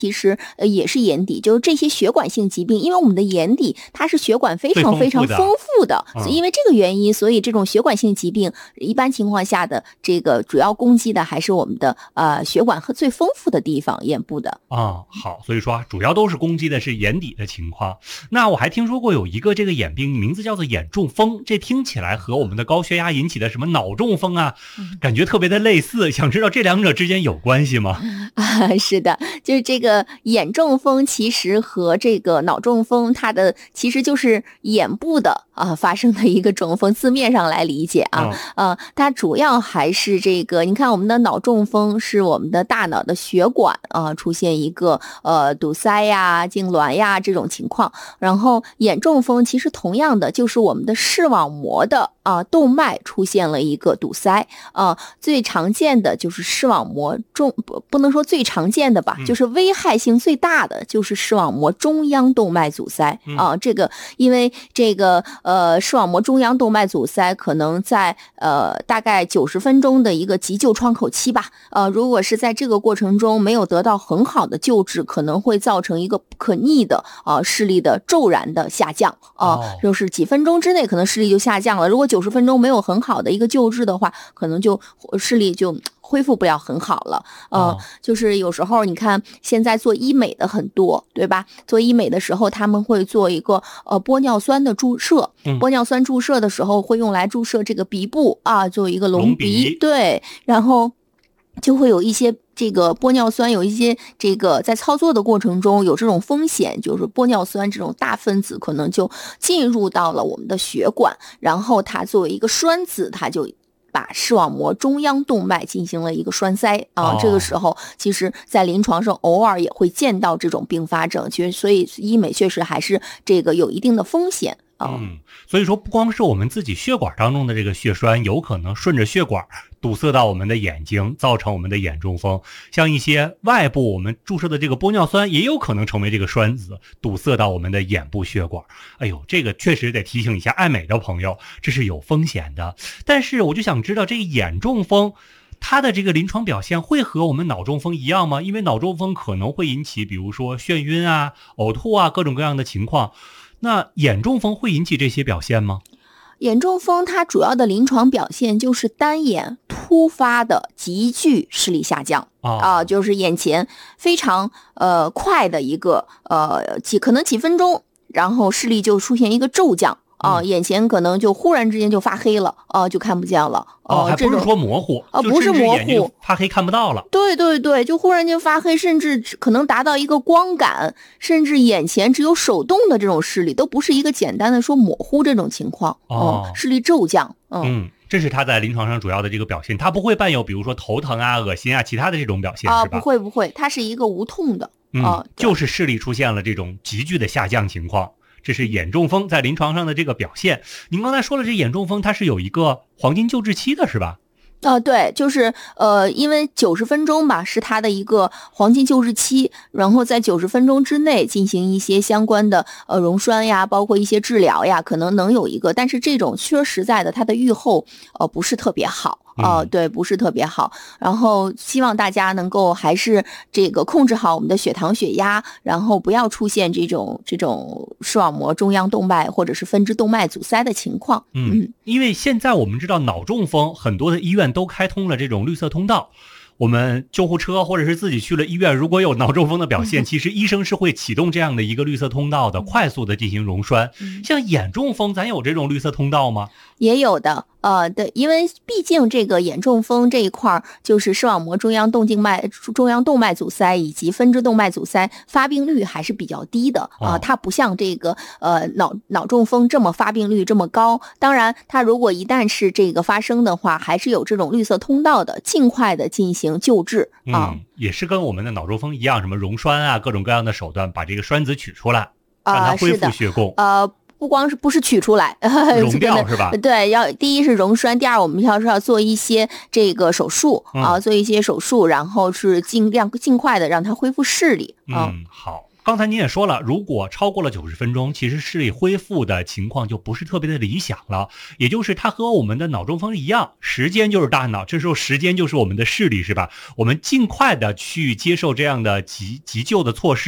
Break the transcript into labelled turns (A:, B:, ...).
A: 其实也是眼底，就是这些血管性疾病，因为我们的眼底它是血管非常非常丰富的，因为这个原因，所以这种血管性疾病一般情况下的这个主要攻击的还是我们的血管和最丰富的地方，眼部的。
B: 好，所以说主要都是攻击的是眼底的情况。那我还听说过有一个这个眼病名字叫做眼中风，这听起来和我们的高血压引起的什么脑中风啊，感觉特别的类似，想知道这两者之间有关系吗？
A: 是的，就是这个眼中风其实和这个脑中风它的其实就是眼部的发生的一个中风，字面上来理解它主要还是这个，你看我们的脑中风是我们的大脑的血管出现一个堵塞呀、痉挛呀这种情况，然后眼中风其实同样的就是我们的视网膜的动脉出现了一个堵塞最常见的就是视网膜不能说最常见的吧，就是危害性最大的就是视网膜中央动脉阻塞这个因为这个视网膜中央动脉阻塞可能在大概90分钟的一个急救窗口期吧如果是在这个过程中没有得到很好的救治，可能会造成一个不可逆的视力的骤然的下降就是几分钟之内可能视力就下降了，如果90分钟没有很好的一个救治的话，可能就视力就恢复不了很好了就是有时候你看现在做医美的很多，对吧？做医美的时候他们会做一个玻尿酸的注射玻尿酸注射的时候会用来注射这个鼻部做一个隆鼻对，然后就会有一些这个玻尿酸有一些这个在操作的过程中有这种风险，就是玻尿酸这种大分子可能就进入到了我们的血管，然后它作为一个栓子，它就把视网膜中央动脉进行了一个栓塞这个时候其实在临床上偶尔也会见到这种并发症，所以医美确实还是这个有一定的风险
B: 所以说不光是我们自己血管当中的这个血栓有可能顺着血管堵塞到我们的眼睛，造成我们的眼中风，像一些外部我们注射的这个玻尿酸也有可能成为这个栓子堵塞到我们的眼部血管。哎呦，这个确实得提醒一下爱美的朋友，这是有风险的。但是我就想知道这个眼中风它的这个临床表现会和我们脑中风一样吗？因为脑中风可能会引起比如说眩晕呕吐各种各样的情况，那眼中风会引起这些表现吗？
A: 眼中风它主要的临床表现就是单眼突发的急剧视力下降就是眼前非常快的一个可能几分钟，然后视力就出现一个骤降眼前可能就忽然之间就发黑了就看不见了
B: 还不是说模糊
A: 不是模糊，
B: 发黑看不到了。
A: 对对对，就忽然间发黑，甚至可能达到一个光感，甚至眼前只有手动的这种视力，都不是一个简单的说模糊这种情况视力骤降
B: 这是他在临床上主要的这个表现，他不会伴有比如说头疼恶心其他的这种表现是吧？
A: 不会，它是一个无痛的
B: 就是视力出现了这种急剧的下降情况，这是眼中风在临床上的这个表现。您刚才说了，这眼中风它是有一个黄金救治期的是吧？
A: 对，就是因为90分钟吧是它的一个黄金救治期，然后在90分钟之内进行一些相关的溶栓呀，包括一些治疗呀，可能有一个，但是这种说实在的，它的预后不是特别好对，不是特别好。然后希望大家能够还是这个控制好我们的血糖、血压，然后不要出现这种视网膜中央动脉或者是分支动脉阻塞的情况。
B: 因为现在我们知道脑中风很多的医院都开通了这种绿色通道，我们救护车或者是自己去了医院，如果有脑中风的表现，其实医生是会启动这样的一个绿色通道的，快速的进行溶栓。像眼中风咱有这种绿色通道吗？
A: 也有的对，因为毕竟这个眼中风这一块就是视网膜中央动脉阻塞以及分支动脉阻塞发病率还是比较低的它不像这个脑中风这么发病率这么高。当然它如果一旦是这个发生的话，还是有这种绿色通道的，尽快的进行救治
B: 也是跟我们的脑中风一样，什么溶栓各种各样的手段把这个栓子取出来让它恢复血供
A: 不是取出来
B: 溶掉是吧？
A: 对，第一是溶栓，第二我们要做一些这个手术做一些手术，然后是尽快的让它恢复视力
B: 好。 刚才您也说了，如果超过了90分钟，其实视力恢复的情况就不是特别的理想了。也就是它和我们的脑中风一样，时间就是大脑，这时候时间就是我们的视力，是吧？我们尽快的去接受这样的急救的措施。